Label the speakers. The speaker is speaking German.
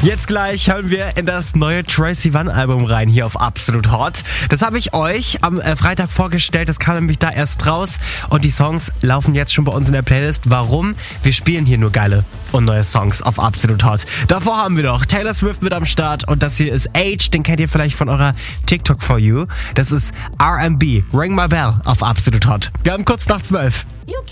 Speaker 1: Jetzt gleich hören wir in das neue Troye Sivan Album rein, hier auf Absolut Hot. Das habe ich euch am Freitag vorgestellt, das kam nämlich da erst raus und die Songs laufen jetzt schon bei uns in der Playlist. Warum? Wir spielen hier nur geile und neue Songs auf Absolut Hot. Davor haben wir noch Taylor Swift mit am Start und das hier ist Age, den kennt ihr vielleicht von eurer TikTok For You. Das ist R&B, Ring My Bell auf Absolut Hot. Wir haben kurz nach 12.